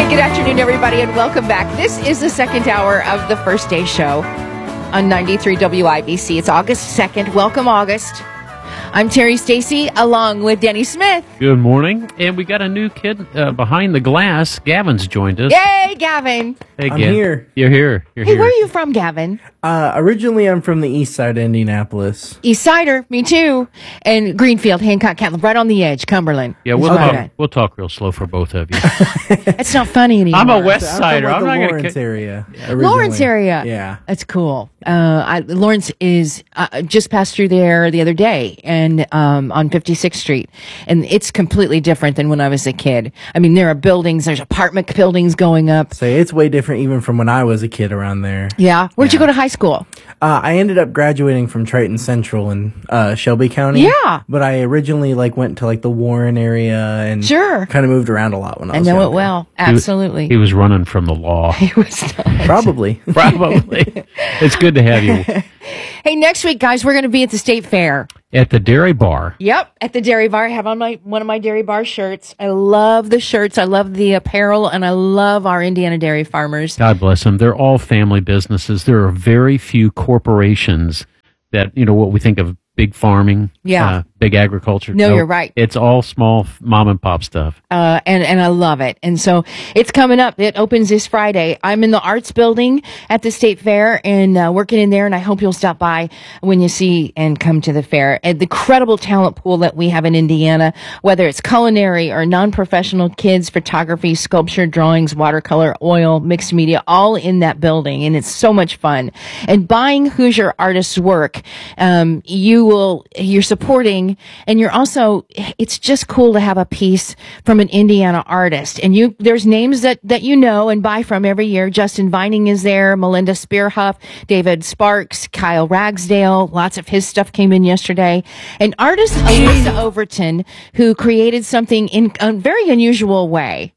Good afternoon, everybody, and welcome back. This is the second hour of the First Day Show on 93 WIBC. It's August 2nd. Welcome, August. I'm Terry Stacy, along with Denny Smith. Good morning. And we got a new kid behind the glass. Gavin's joined us. Yay, Gavin. Hey, I'm here. You're here. You're Hey, here. where are you from, Gavin? Originally, I'm from the east side of Indianapolis. East Sider, me too. And Greenfield, Hancock County, right on the edge, Cumberland. Yeah, we'll talk real slow for both of you. It's not funny anymore. I'm a West Sider. I'm from I'm the not Lawrence going to. area. Lawrence area. Yeah. That's cool. Lawrence is just passed through there the other day and on 56th Street. And it's completely different than when I was a kid. I mean, there are buildings, there's apartment buildings going up. So it's way different even from when I was a kid around there. Yeah. Where'd you go to high school? I ended up graduating from Triton Central in Shelby County. Yeah. But I originally went to the Warren area and Sure. kind of moved around a lot when I was I know younger. it well. Absolutely. He was running from the law. He was not. Probably. Probably. It's good to have you Hey, next week, guys, we're going to be at the State Fair. at the Dairy Bar. Yep, at the Dairy Bar. I have on one of my Dairy Bar shirts. I love the shirts. I love the apparel, and I love our Indiana dairy farmers. God bless them. They're all family businesses. There are very few corporations that, what we think of big farming, big agriculture. No, you're right. It's all small mom and pop stuff. And I love it. And so it's coming up. It opens this Friday. I'm in the Arts Building at the State Fair and working in there. And I hope you'll stop by when you see and come to the fair. And the incredible talent pool that we have in Indiana, whether it's culinary or non-professional kids, photography, sculpture, drawings, watercolor, oil, mixed media, all in that building. And it's so much fun. And buying Hoosier artists' work, you're supporting, and you're also, it's just cool to have a piece from an Indiana artist. And there's names that you know and buy from every year. Justin Vining is there, Melinda Spearhuff, David Sparks, Kyle Ragsdale. Lots of his stuff came in yesterday. And artist Alyssa Overton, who created something in a very unusual way.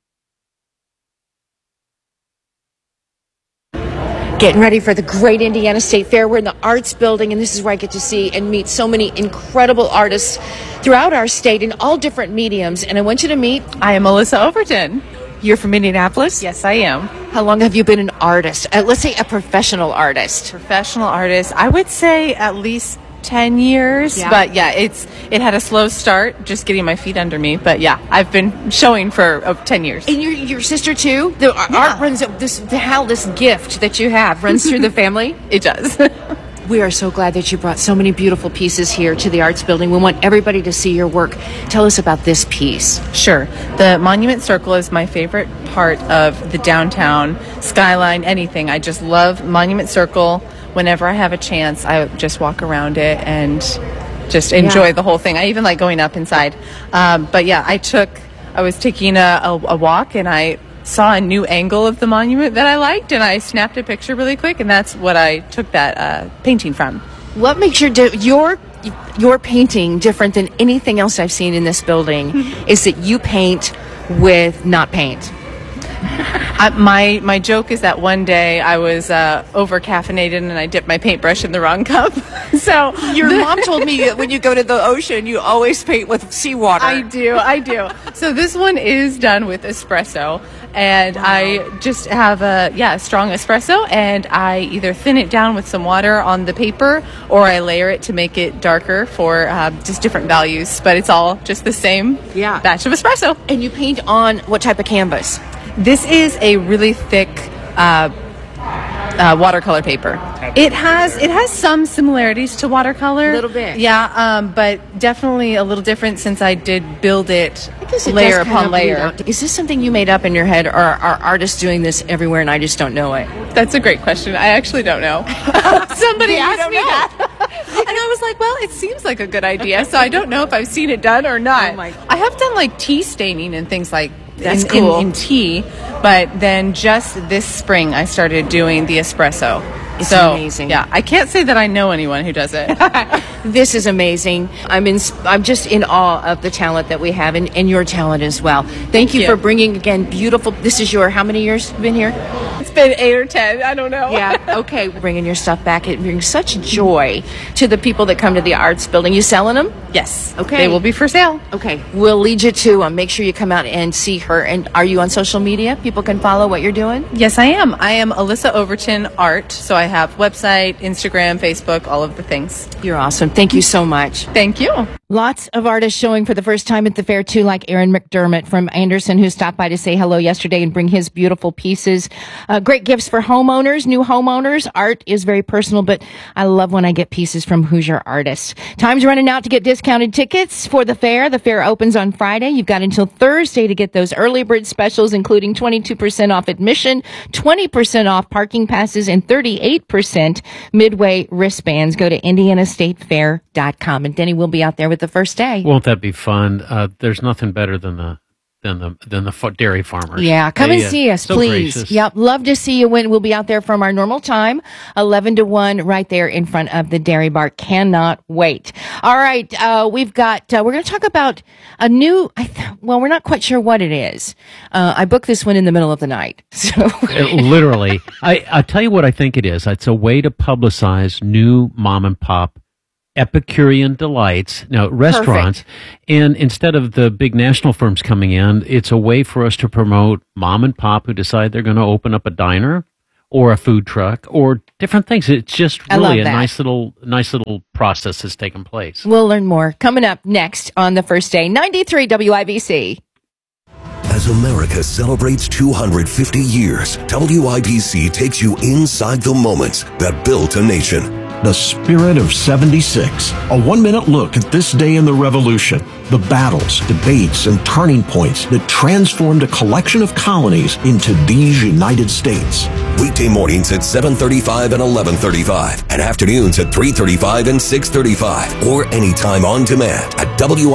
Getting ready for the great Indiana State Fair. We're in the Arts Building, and this is where I get to see and meet so many incredible artists throughout our state in all different mediums. And I want you to meet... I am Alyssa Overton. You're from Indianapolis? Yes, I am. How long have you been an artist? Let's say a professional artist. Professional artist. I would say at least 10 years. Yeah. But yeah, it had a slow start, just getting my feet under me. But yeah, I've been showing for 10 years. And your sister too? The art runs this gift that you have runs through the family? It does. We are so glad that you brought so many beautiful pieces here to the Arts Building. We want everybody to see your work. Tell us about this piece. Sure. The Monument Circle is my favorite part of the downtown skyline, anything. I just love Monument Circle. Whenever I have a chance, I just walk around it and just enjoy the whole thing. I even like going up inside. But yeah, I was taking a walk and I saw a new angle of the monument that I liked, and I snapped a picture really quick, and that's what I took that painting from. What makes your painting different than anything else I've seen in this building is that you paint with not paint. My joke is that one day I was over caffeinated and I dipped my paintbrush in the wrong cup. So Your mom told me that when you go to the ocean, you always paint with seawater. I do. So this one is done with espresso, and I just have a strong espresso, and I either thin it down with some water on the paper, or I layer it to make it darker for just different values. But it's all just the same batch of espresso. And you paint on what type of canvas? This is a really thick watercolor paper. It has some similarities to watercolor. A little bit. Yeah, but definitely a little different since I did build it layer upon layer. Is this something you made up in your head, or are artists doing this everywhere and I just don't know it? That's a great question. I actually don't know. Somebody asked me that. And I was like, well, it seems like a good idea, so I don't know if I've seen it done or not. Oh my. I have done tea staining and things like That's cool. in tea, but then just this spring I started doing the espresso. It's amazing. Yeah, I can't say that I know anyone who does it. This is amazing. I'm just in awe of the talent that we have and your talent as well. Thank you for bringing, again, beautiful. This is how many years you've been here? It's been 8 or 10. I don't know. Yeah. Okay. Bringing your stuff back. It brings such joy to the people that come to the Arts Building. You selling them? Yes. Okay. They will be for sale. Okay. We'll lead you to make sure you come out and see her. And are you on social media? People can follow what you're doing? Yes, I am. I am Alyssa Overton Art. So I have website, Instagram, Facebook, all of the things. You're awesome. Thank you so much. Thank you. Lots of artists showing for the first time at the fair, too, like Aaron McDermott from Anderson, who stopped by to say hello yesterday and bring his beautiful pieces. Great gifts for homeowners, new homeowners. Art is very personal, but I love when I get pieces from Hoosier artists. Time's running out to get discounted tickets for the fair. The fair opens on Friday. You've got until Thursday to get those early bird specials, including 22% off admission, 20% off parking passes, and 38% midway wristbands. Go to IndianaStateFair.com. And Denny will be out there with the first day. Won't that be fun? There's nothing better than the dairy farmers. Yeah, come and see us, so please. Gracious. Yep, love to see you when we'll be out there from our normal time, 11 to 1, right there in front of the dairy bar. Cannot wait. All right, we've got, we're going to talk about a new, we're not quite sure what it is. I booked this one in the middle of the night. So Literally. I'll tell you what I think it is. It's a way to publicize new mom and pop Epicurean delights, restaurants. Perfect. And instead of the big national firms coming in, it's a way for us to promote mom and pop who decide they're going to open up a diner or a food truck or different things. It's just really a nice little process that's taken place. We'll learn more coming up next on the first day. 93 WIBC. As America celebrates 250 years, WIBC takes you inside the moments that built a nation. The Spirit of 76. A 1-minute look at this day in the Revolution. The battles, debates, and turning points that transformed a collection of colonies into these United States. Weekday mornings at 7:35 and 11:35, and afternoons at 3:35 and 6:35, or anytime on demand at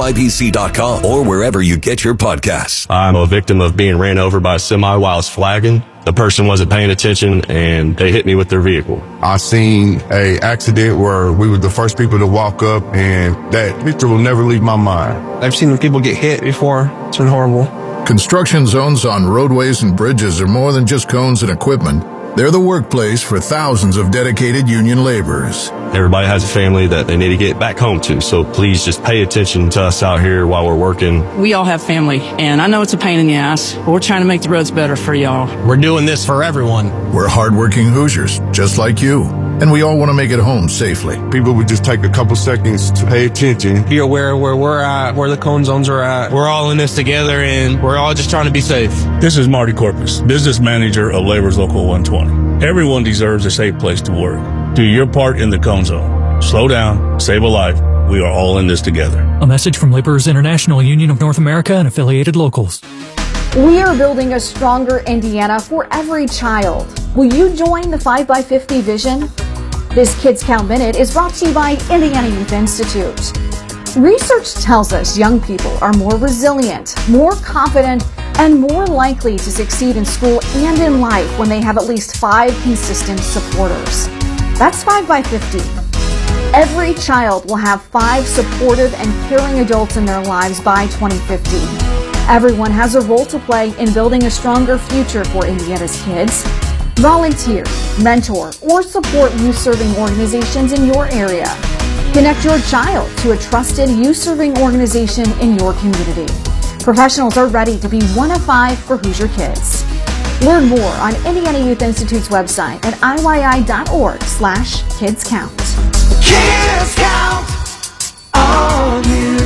WIBC.com or wherever you get your podcasts. I'm a victim of being ran over by a semi while I was flagging. The person wasn't paying attention and they hit me with their vehicle. I seen a accident where we were the first people to walk up, and that picture will never leave my mind. I've seen people get hit before. It's been horrible. Construction zones on roadways and bridges are more than just cones and equipment. They're the workplace for thousands of dedicated union laborers. Everybody has a family that they need to get back home to, so please just pay attention to us out here while we're working. We all have family, and I know it's a pain in the ass, but we're trying to make the roads better for y'all. We're doing this for everyone. We're hardworking Hoosiers, just like you, and we all want to make it home safely. People would just take a couple seconds to pay attention. Be aware of where we're at, where the cone zones are at. We're all in this together, and we're all just trying to be safe. This is Marty Corpus, business manager of Labor's Local 120. Everyone deserves a safe place to work. Do your part in the cone zone. Slow down, save a life. We are all in this together. A message from Laborers International Union of North America and affiliated locals. We are building a stronger Indiana for every child. Will you join the 5x50 vision? This Kids Count Minute is brought to you by Indiana Youth Institute. Research tells us young people are more resilient, more confident, and more likely to succeed in school and in life when they have at least 5 consistent supporters. That's 5x50. Every child will have 5 supportive and caring adults in their lives by 2050. Everyone has a role to play in building a stronger future for Indiana's kids. Volunteer, mentor, or support youth-serving organizations in your area. Connect your child to a trusted youth-serving organization in your community. Professionals are ready to be one of 5 for Hoosier Kids. Learn more on Indiana Youth Institute's website at IYI.org/kidscount. Kids Count on you.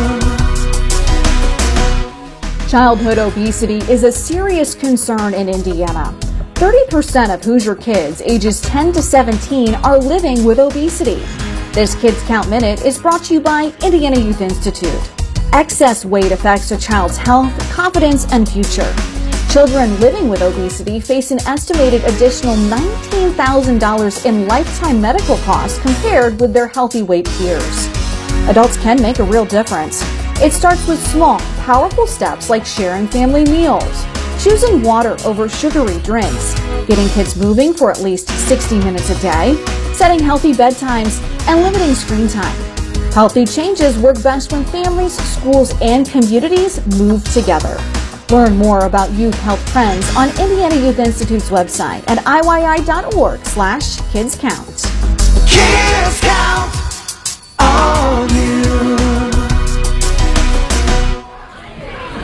Childhood obesity is a serious concern in Indiana. 30% of Hoosier kids ages 10 to 17 are living with obesity. This Kids Count Minute is brought to you by Indiana Youth Institute. Excess weight affects a child's health, confidence, and future. Children living with obesity face an estimated additional $19,000 in lifetime medical costs compared with their healthy weight peers. Adults can make a real difference. It starts with small, powerful steps like sharing family meals, choosing water over sugary drinks, getting kids moving for at least 60 minutes a day, setting healthy bedtimes, and limiting screen time. Healthy changes work best when families, schools, and communities move together. Learn more about Youth Health Trends on Indiana Youth Institute's website at IYI.org/kidscount. Kids Count on you.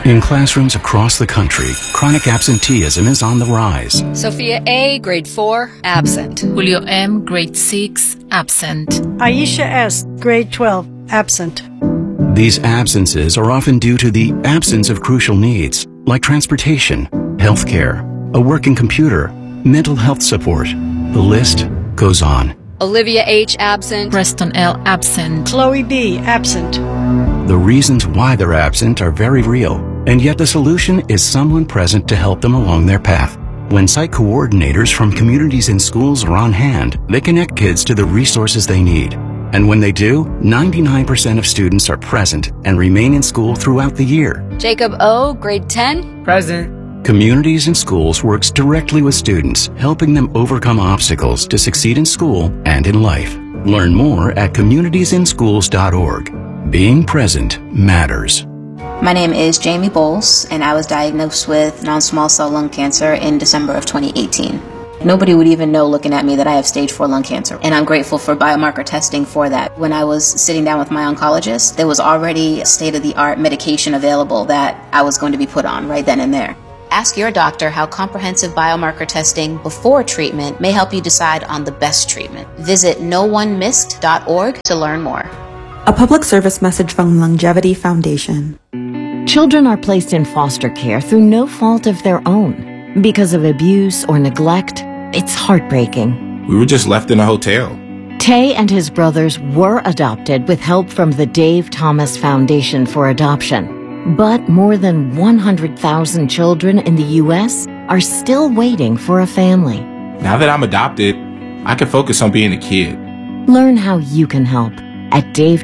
In classrooms across the country, chronic absenteeism is on the rise. Sophia A., grade 4, absent. Julio M., grade 6, absent. Aisha S., grade 12, absent. These absences are often due to the absence of crucial needs, like transportation, healthcare, a working computer, mental health support. The list goes on. Olivia H., absent. Preston L., absent. Chloe B., absent. The reasons why they're absent are very real, and yet the solution is someone present to help them along their path. When site coordinators from communities and schools are on hand, they connect kids to the resources they need. And when they do, 99% of students are present and remain in school throughout the year. Jacob O., grade 10, present. Communities and Schools works directly with students, helping them overcome obstacles to succeed in school and in life. Learn more at communitiesinschools.org. Being present matters. My name is Jamie Bowles, and I was diagnosed with non-small cell lung cancer in December of 2018. Nobody would even know looking at me that I have stage 4 lung cancer, and I'm grateful for biomarker testing for that. When I was sitting down with my oncologist, there was already state-of-the-art medication available that I was going to be put on right then and there. Ask your doctor how comprehensive biomarker testing before treatment may help you decide on the best treatment. Visit noonemissed.org to learn more. A public service message from Longevity Foundation. Children are placed in foster care through no fault of their own. Because of abuse or neglect, it's heartbreaking. We were just left in a hotel. Tay and his brothers were adopted with help from the Dave Thomas Foundation for Adoption. But more than 100,000 children in the U.S. are still waiting for a family. Now that I'm adopted, I can focus on being a kid. Learn how you can help at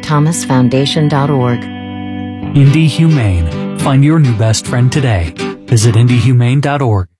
davethomasfoundation.org. Indie Humane. Find your new best friend today. Visit indiehumane.org.